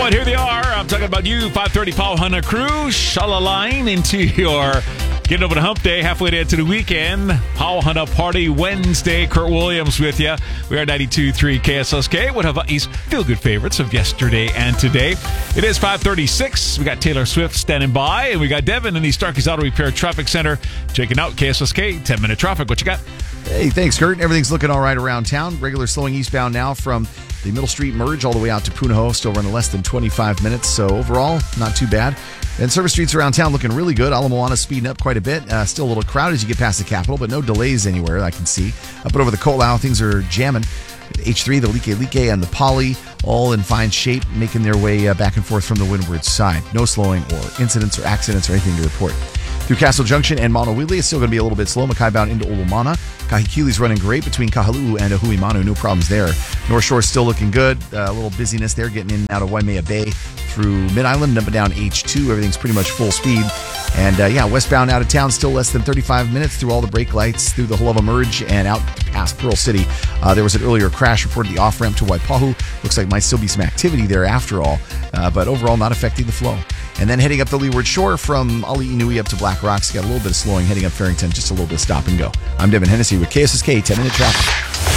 and here they are. I'm talking about you, 5:30 Pauhana crew. Shalaline into your getting over the hump day, halfway there to the weekend. Pauhana Party Wednesday. Kurt Williams with you. We are 92.3 KSSK, one of Hawaii's feel-good favorites of yesterday and today. It is 5:36. We got Taylor Swift standing by, and we got Devin in the Starkey's Auto Repair Traffic Center checking out KSSK 10-minute traffic. What you got? Hey, thanks, Kurt. Everything's looking all right around town. Regular slowing eastbound now from the Middle Street merge all the way out to Punahou, still running less than 25 minutes. So overall, not too bad. And service streets around town looking really good. Ala Moana speeding up quite a bit. Still a little crowded as you get past the Capitol, but no delays anywhere I can see. Up and over the Ko'olau, things are jamming. H3, the Like, and the Poly, all in fine shape, making their way back and forth from the windward side. No slowing or incidents or accidents or anything to report. Through Castle Junction and Maunawili, it's still going to be a little bit slow. Mackay bound into Olumana. Kahikili's running great between Kahaluu and Ahuimanu. No problems there. North Shore still looking good. A little busyness there getting in and out of Waimea Bay through Mid-Island, up and down H2. Everything's pretty much full speed. And westbound out of town, still less than 35 minutes through all the brake lights, through the Haluva Merge and out past Pearl City. There was an earlier crash reported the off-ramp to Waipahu. Looks like might still be some activity there after all, but overall not affecting the flow. And then heading up the Leeward Shore from Ali'inui up to Black Rocks, got a little bit of slowing heading up Farrington, just a little bit of stop and go. I'm Devin Hennessy with KSSK 10-Minute Traffic.